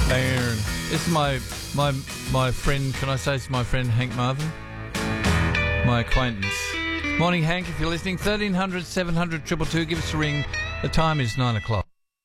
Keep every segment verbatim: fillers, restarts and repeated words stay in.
Aaron. This is my my my friend. Can I say it's my friend Hank Marvin? My acquaintance. Morning, Hank. If you're listening, thirteen hundred seven hundred two two two. Give us a ring. The time is nine o'clock.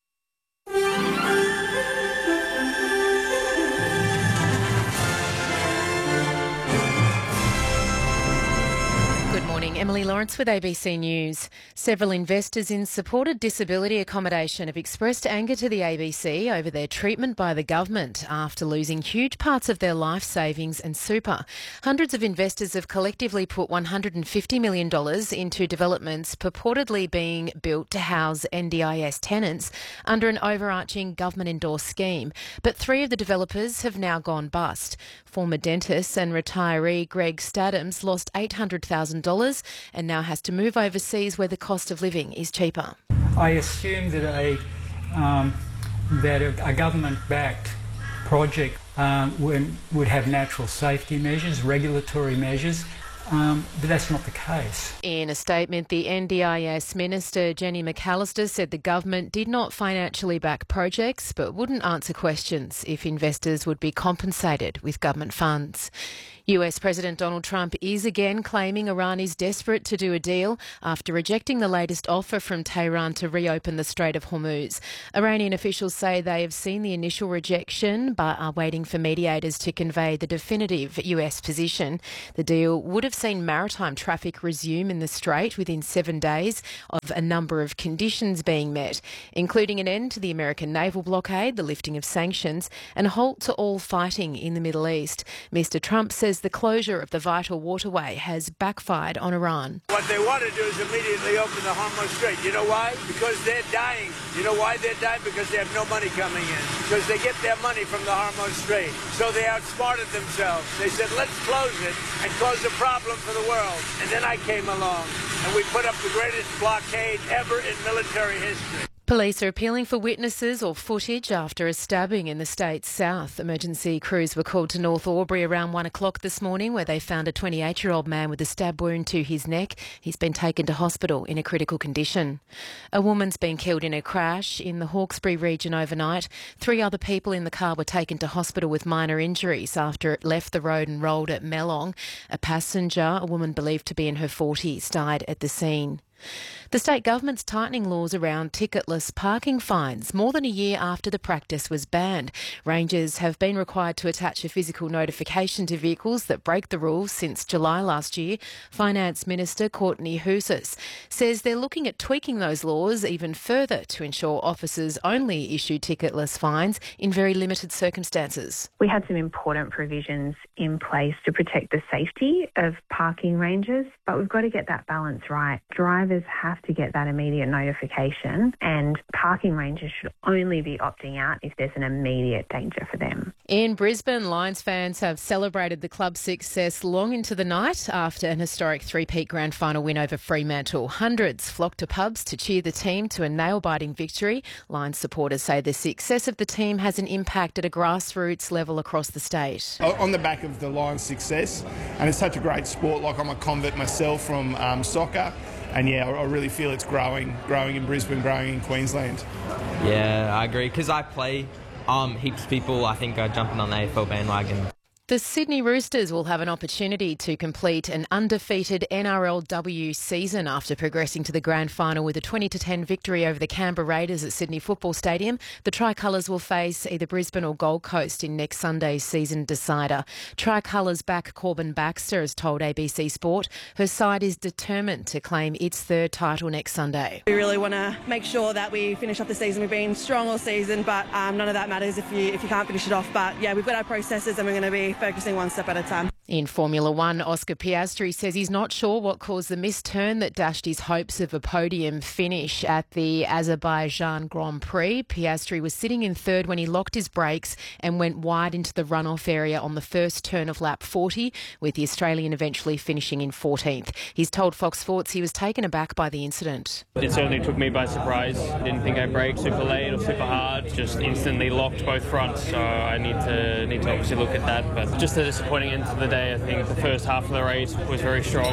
Emily Lawrence with A B C News. Several investors in supported disability accommodation have expressed anger to the A B C over their treatment by the government after losing huge parts of their life savings and super. Hundreds of investors have collectively put one hundred fifty million dollars into developments purportedly being built to house N D I S tenants under an overarching government-endorsed scheme. But three of the developers have now gone bust. Former dentist and retiree Greg Stadhams lost eight hundred thousand dollars and now has to move overseas where the cost of living is cheaper. I assume that a um, that a, a government-backed project um, would, would have natural safety measures, regulatory measures, um, but that's not the case. In a statement, the N D I S Minister Jenny McAllister said the government did not financially back projects but wouldn't answer questions if investors would be compensated with government funds. U S President Donald Trump is again claiming Iran is desperate to do a deal after rejecting the latest offer from Tehran to reopen the Strait of Hormuz. Iranian officials say they have seen the initial rejection but are waiting for mediators to convey the definitive U S position. The deal would have seen maritime traffic resume in the Strait within seven days of a number of conditions being met, including an end to the American naval blockade, the lifting of sanctions, and a halt to all fighting in the Middle East. Mister Trump says the closure of the vital waterway has backfired on Iran. What they want to do is immediately open the Hormuz Strait. You know why? Because they're dying. You know why they're dying? Because they have no money coming in. Because they get their money from the Hormuz Strait. So they outsmarted themselves. They said, let's close it and cause a problem for the world. And then I came along and we put up the greatest blockade ever in military history. Police are appealing for witnesses or footage after a stabbing in the state's south. Emergency crews were called to North Albury around one o'clock this morning where they found a twenty-eight-year-old man with a stab wound to his neck. He's been taken to hospital in a critical condition. A woman's been killed in a crash in the Hawkesbury region overnight. Three other people in the car were taken to hospital with minor injuries after it left the road and rolled at Melong. A passenger, a woman believed to be in her forties, died at the scene. The state government's tightening laws around ticketless parking fines more than a year after the practice was banned. Rangers have been required to attach a physical notification to vehicles that break the rules since July last year. Finance Minister Courtney Housas says they're looking at tweaking those laws even further to ensure officers only issue ticketless fines in very limited circumstances. We had some important provisions in place to protect the safety of parking rangers, but we've got to get that balance right. Drivers have to get that immediate notification, and parking rangers should only be opting out if there's an immediate danger for them. In Brisbane, Lions fans have celebrated the club's success long into the night after an historic three-peat grand final win over Fremantle. Hundreds flocked to pubs to cheer the team to a nail-biting victory. Lions supporters say the success of the team has an impact at a grassroots level across the state. On the back of the Lions' success, and it's such a great sport, like I'm a convert myself from um, soccer, and yeah, I really feel it's growing, growing in Brisbane, growing in Queensland. Yeah, I agree, because I play, um, heaps of people, I think, are jumping on the A F L bandwagon. The Sydney Roosters will have an opportunity to complete an undefeated N R L W season after progressing to the grand final with a twenty to ten victory over the Canberra Raiders at Sydney Football Stadium. The Tricolours will face either Brisbane or Gold Coast in next Sunday's season decider. Tricolours back Corbin Baxter has told A B C Sport her side is determined to claim its third title next Sunday. We really want to make sure that we finish off the season. We've been strong all season, but um, none of that matters if you if you can't finish it off. But yeah, we've got our processes and we're going to be focusing one step at a time. In Formula One, Oscar Piastri says he's not sure what caused the missed turn that dashed his hopes of a podium finish at the Azerbaijan Grand Prix. Piastri was sitting in third when he locked his brakes and went wide into the runoff area on the first turn of lap forty, with the Australian eventually finishing in fourteenth. He's told Fox Sports he was taken aback by the incident. It certainly took me by surprise. I didn't think I braked super late or super hard, just instantly locked both fronts, so I need to need to obviously look at that. But just a disappointing end to the day. I think the first half of the race was very strong.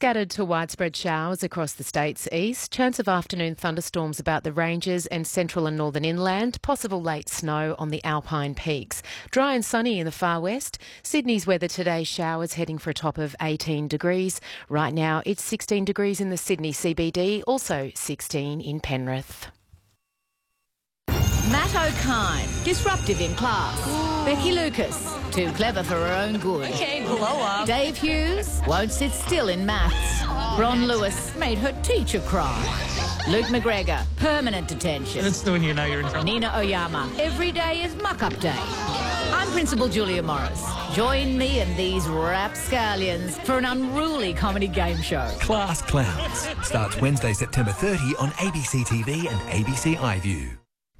Scattered to widespread showers across the state's east. Chance of afternoon thunderstorms about the ranges and central and northern inland. Possible late snow on the alpine peaks. Dry and sunny in the far west. Sydney's weather today, showers heading for a top of eighteen degrees. Right now it's sixteen degrees in the Sydney C B D, also sixteen in Penrith. Matt O'Kine, disruptive in class. Ooh. Becky Lucas, too clever for her own good. Okay, blow up. Dave Hughes won't sit still in maths. Ron Lewis made her teacher cry. Luke McGregor, permanent detention. That's when you know you're in trouble. Nina Oyama, every day is muck-up day. I'm Principal Julia Morris. Join me and these rapscallions for an unruly comedy game show. Class Clowns starts Wednesday, September thirtieth on A B C T V and A B C iView.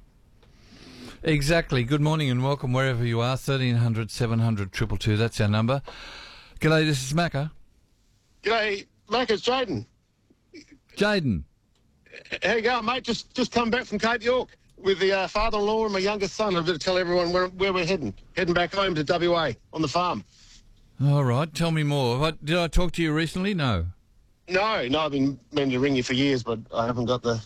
Exactly. Good morning and welcome wherever you are. thirteen hundred, seven hundred, two two two. That's our number. G'day, this is Macca. G'day, Macca, it's Jaden. Jaden. How you going, mate? Just just come back from Cape York with the uh, father-in-law and my youngest son. I'm going to tell everyone where, where we're heading. Heading back home to W A on the farm. All right. Tell me more. What, did I talk to you recently? No. No, no. I've been meaning to ring you for years, but I haven't got the...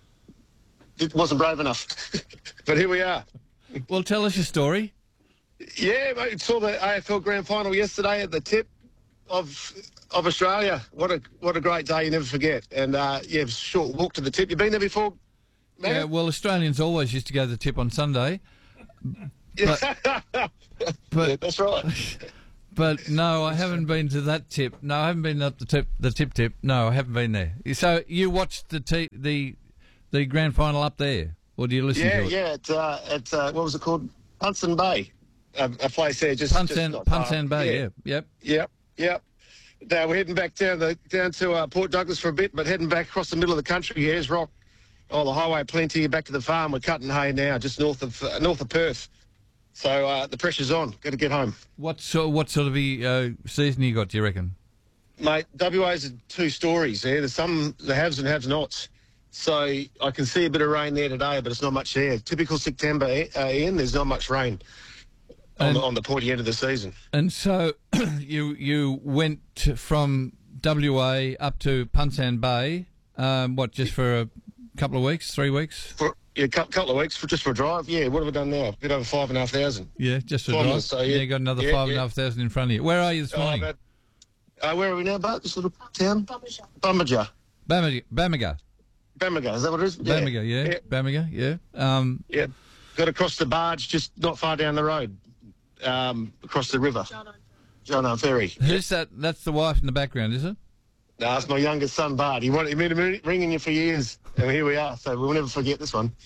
It wasn't brave enough. But here we are. Well, tell us your story. Yeah, mate, saw the A F L Grand Final yesterday at the tip of of Australia. What a what a great day, you never forget. And, uh, yeah, short walk to the tip. You been there before, man? Yeah, well, Australians always used to go to the tip on Sunday. But, but yeah, that's right. But, no, I haven't been to that tip. No, I haven't been up the tip, the tip tip. No, I haven't been there. So you watched the t- the... The grand final up there, or do you listen yeah, to it? Yeah, yeah, at, uh, at uh, what was it called? Punson Bay, a, a place there. Just Punson, just Punson Bay, yeah. yeah, yep. Yep, yep. Now we're heading back down the down to uh, Port Douglas for a bit, but heading back across the middle of the country, Ayers Rock. Oh, the highway plenty, back to the farm. We're cutting hay now, just north of uh, north of Perth. So uh, the pressure's on. Got to get home. What sort, what sort of uh, season you got, do you reckon? Mate, W A's two stories there. There's some, the haves and have-nots. So I can see a bit of rain there today, but it's not much there. Typical September, uh, Ian, there's not much rain on, and, the, on the pointy end of the season. And so you you went from W A up to Punsan Bay, um, what, just for a couple of weeks, three weeks? For yeah, a couple of weeks, for just for a drive. Yeah, what have we done now? A bit over five and a half thousand. Yeah, just for a five drive. Minutes, so, yeah. yeah, got another yeah, five yeah. and a half thousand in front of you. Where are you this morning? Uh, about, uh, where are we now, Bart? This little town? Bamaga. Bamaga. Bamaga. Bamaga. Bamaga, is that what it is? Yeah. Bamaga, yeah. yeah. Bamaga, yeah. Um, yeah. Got to cross the barge just not far down the road, um, across the river. John Arm Ferry. Who's yeah. that? That's the wife in the background, is it? No, that's my youngest son, Bart. He wanted me to ringing you for years, and here we are. So we'll never forget this one.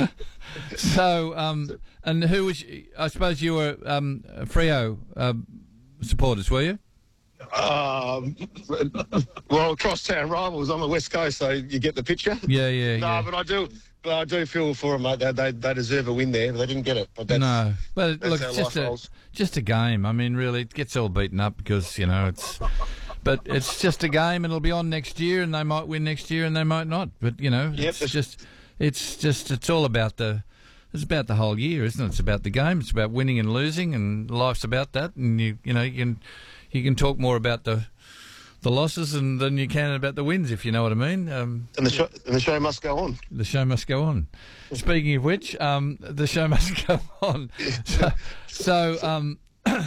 So, um, and who was? I suppose you were um, Freo uh, supporters, were you? Um, well, crosstown rivals on the west coast, so you get the picture. Yeah, yeah, no, yeah. but I do, but I do feel for them, mate. They, they, they deserve a win there, but they didn't get it. But that's, no, but that's look, it's just a rolls. just a game. I mean, really, it gets all beaten up because you know it's. But it's just a game, and it'll be on next year, and they might win next year, and they might not. But you know, yep, it's just, it's just, it's all about the. It's about the whole year, isn't it? It's about the game. It's about winning and losing, and life's about that. And you, you know, you can, you can talk more about the. the losses and than you can about the wins, if you know what I mean. Um, and, the show, and the show must go on. The show must go on. Speaking of which, um, the show must go on. So, so um,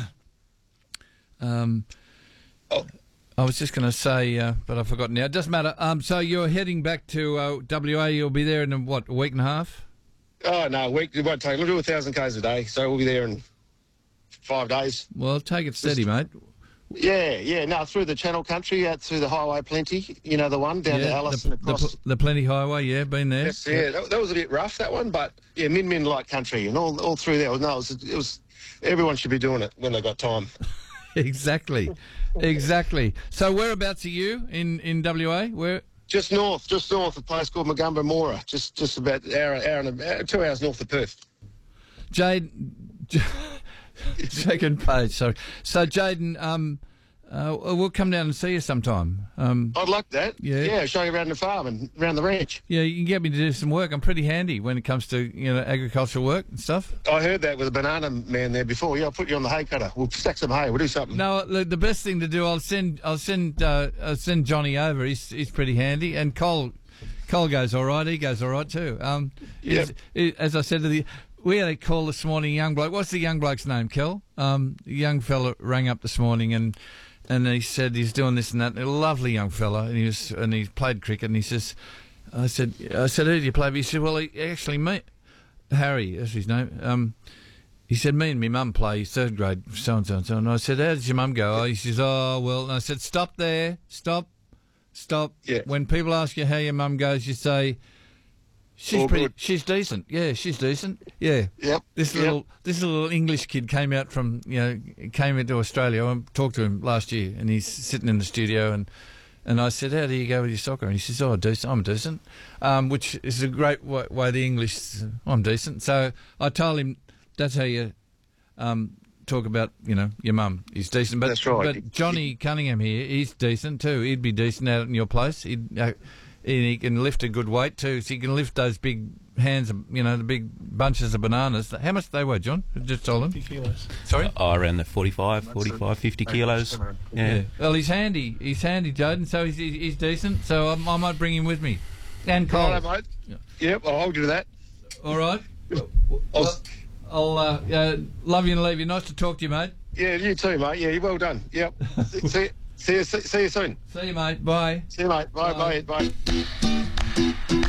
um, oh. I was just going to say, uh, but I've forgotten now. It doesn't matter. Um, so you're heading back to uh, W A. You'll be there in, a, what, a week and a half? Oh, no, a week. It won't take. We'll do a thousand Ks a day, so we'll be there in five days. Well, take it steady, mate. Yeah, yeah, no, through the Channel Country, out through the Highway Plenty, you know, the one down yeah, to Alice the, and across. The, the Plenty Highway, yeah, been there. Yes, yeah, that, that was a bit rough, that one, but yeah, Min Min Light Country and all all through there. No, it was, it was, everyone should be doing it when they got time. Exactly, exactly. So whereabouts are you in, in W A? Where? Just north, just north, a place called Magumba Mora, just just about an hour, hour and a, two hours north of Perth. Jade, second page, sorry. So Jaden, um, Uh, we'll come down and see you sometime. Um, I'd like that. Yeah. Yeah, show you around the farm and around the ranch. yeah, you can get me to do some work. I'm pretty handy when it comes to, you know, agricultural work and stuff. I heard that with a banana man there before. Yeah, I'll put you on the hay cutter. We'll stack some hay. We'll do something. No, the, the best thing to do, I'll send, I'll send, uh, I'll send Johnny over. He's he's pretty handy, and Cole, Cole goes all right. He goes all right too. Um, Yep. he's- he- as I said to the, we had a call this morning. Young bloke. What's the young bloke's name, Kel? Um, the young fella rang up this morning and. And he said he's doing this and that. A lovely young fella, and he was, and he played cricket. And he says, "I said, I said, who do you play with?" He said, "Well, he, actually, me, Harry, that's his name. Um, he said, me and my mum play third grade, so and so and so." And I said, "How did your mum go?" Oh, he says, "Oh, well." And I said, "Stop there, stop, stop." Yeah. When people ask you how your mum goes, you say, "She's All pretty. good. She's decent. Yeah, she's decent. Yeah." Yep. This Yep. little this little English kid came out from you know came into Australia. I talked to him last year, and he's sitting in the studio, and and I said, "How do you go with your soccer?" And he says, "Oh, decent. I'm decent," um, which is a great way, way the English. I'm decent. So I told him that's how you um, talk about you know your mum. He's decent, but That's right. but Johnny Cunningham here, he's decent too. He'd be decent out in your place. He'd. Uh, and he can lift a good weight too, so he can lift those big hands, of- you know, the big bunches of bananas. How much do they weigh, John? Just told him. fifty kilos. Sorry? Oh, around the forty-five, forty-five, fifty kilos. Yeah. Well, he's handy. He's handy, Jaden, so he's, he's he's decent. So I, I might bring him with me. And Cole. Righto, mate. Yep, I'll hold you to that. All right. I'll, Well, I'll uh, uh, love you and leave you. Nice to talk to you, mate. yeah, you too, mate. Yeah, well done. Yep. see, see, see, you, see you soon. See you, mate. Bye. See you, mate. Bye, bye, bye. bye.